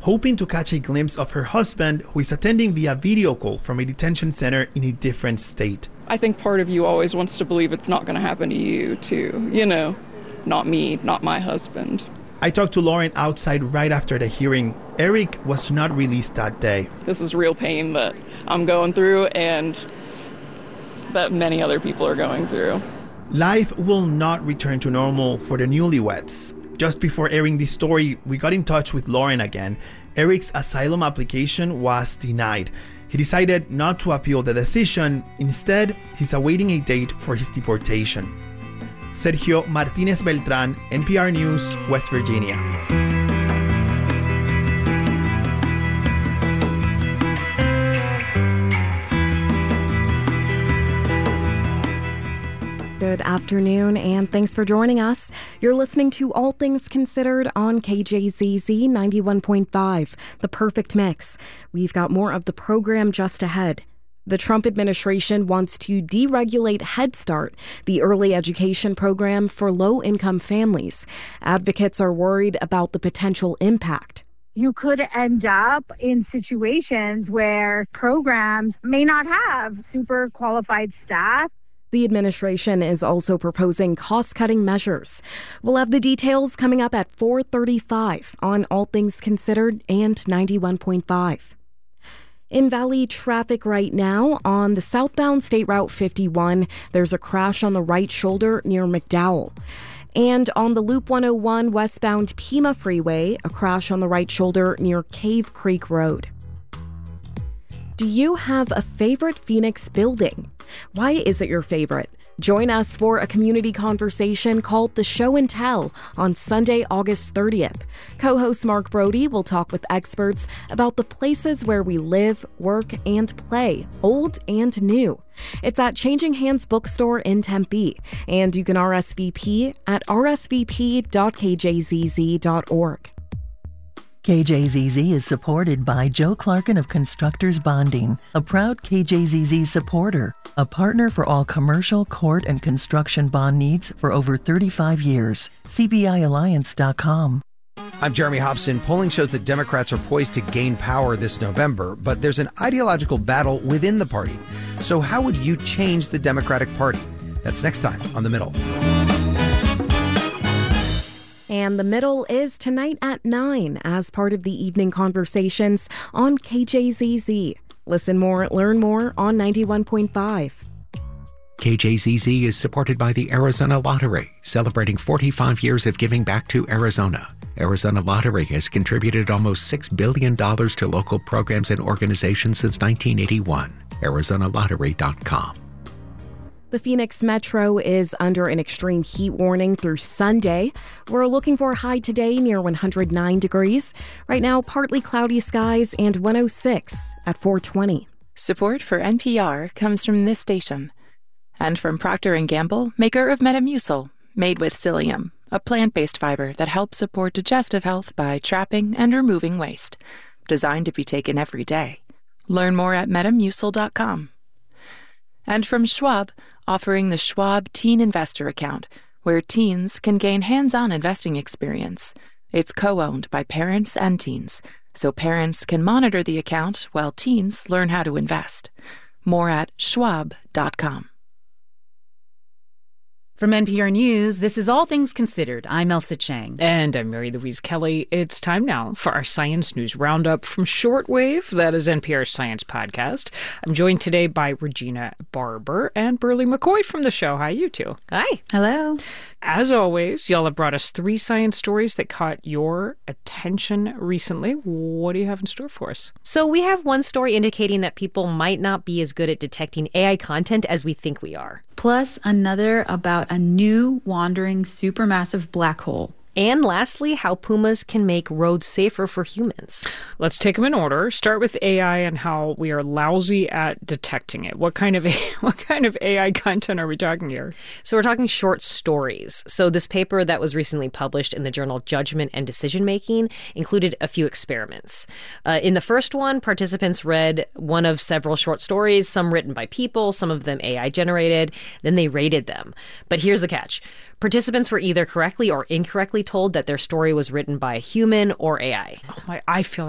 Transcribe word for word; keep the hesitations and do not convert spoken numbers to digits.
hoping to catch a glimpse of her husband, who is attending via video call from a detention center in a different state. I think part of you always wants to believe it's not going to happen to you, too. You know, not me, not my husband. I talked to Lauren outside right after the hearing. Eric was not released that day. This is real pain that I'm going through and that many other people are going through. Life will not return to normal for the newlyweds. Just before airing this story, we got in touch with Lauren again. Eric's asylum application was denied. He decided not to appeal the decision. Instead, he's awaiting a date for his deportation. Sergio Martinez Beltran, N P R News, West Virginia. Good afternoon, and thanks for joining us. You're listening to All Things Considered on K J Z Z ninety-one point five, the perfect mix. We've got more of the program just ahead. The Trump administration wants to deregulate Head Start, the early education program for low-income families. Advocates are worried about the potential impact. You could end up in situations where programs may not have super qualified staff. The administration is also proposing cost-cutting measures. We'll have the details coming up at four thirty-five on All Things Considered and ninety-one point five. In Valley traffic right now on the southbound State Route fifty-one, there's a crash on the right shoulder near McDowell. And on the Loop one oh one westbound Pima Freeway, a crash on the right shoulder near Cave Creek Road. Do you have a favorite Phoenix building? Why is it your favorite? Join us for a community conversation called The Show and Tell on Sunday, August thirtieth. Co-host Mark Brody will talk with experts about the places where we live, work, and play, old and new. It's at Changing Hands Bookstore in Tempe, and you can R S V P at r s v p dot k j z z dot org. K J Z Z is supported by Joe Clarkin of Constructors Bonding, a proud K J Z Z supporter, a partner for all commercial, court, and construction bond needs for over thirty-five years. C B I alliance dot com. I'm Jeremy Hobson. Polling shows that Democrats are poised to gain power this November, but there's an ideological battle within the party. So how would you change the Democratic Party? That's next time on The Middle. And The Middle is tonight at nine as part of the evening conversations on K J Z Z. Listen more, learn more on ninety-one point five. K J Z Z is supported by the Arizona Lottery, celebrating forty-five years of giving back to Arizona. Arizona Lottery has contributed almost six billion dollars to local programs and organizations since nineteen eighty-one. arizona lottery dot com. The Phoenix Metro is under an extreme heat warning through Sunday. We're looking for a high today near one hundred nine degrees. Right now, partly cloudy skies and one oh six at four twenty. Support for N P R comes from this station and from Procter and Gamble, maker of Metamucil, made with psyllium, a plant-based fiber that helps support digestive health by trapping and removing waste. Designed to be taken every day. Learn more at metamucil dot com. And from Schwab, offering the Schwab Teen Investor Account, where teens can gain hands-on investing experience. It's co-owned by parents and teens, so parents can monitor the account while teens learn how to invest. More at schwab dot com. From N P R News, this is All Things Considered. I'm Elsa Chang. And I'm Mary Louise Kelly. It's time now for our Science News Roundup from Shortwave. That is N P R's Science Podcast. I'm joined today by Regina Barber and Burley McCoy from the show. Hi, you two. Hi. Hello. As always, y'all have brought us three science stories that caught your attention recently. What do you have in store for us? So we have one story indicating that people might not be as good at detecting A I content as we think we are. Plus another about a new wandering supermassive black hole. And lastly, how pumas can make roads safer for humans. Let's take them in order. Start with A I and how we are lousy at detecting it. What kind of what kind of A I content are we talking here? So we're talking short stories. So this paper that was recently published in the journal Judgment and Decision Making included a few experiments. Uh, in the first one, participants read one of several short stories, some written by people, some of them A I generated. Then they rated them. But here's the catch. Participants were either correctly or incorrectly told that their story was written by a human or A I. Oh my, I feel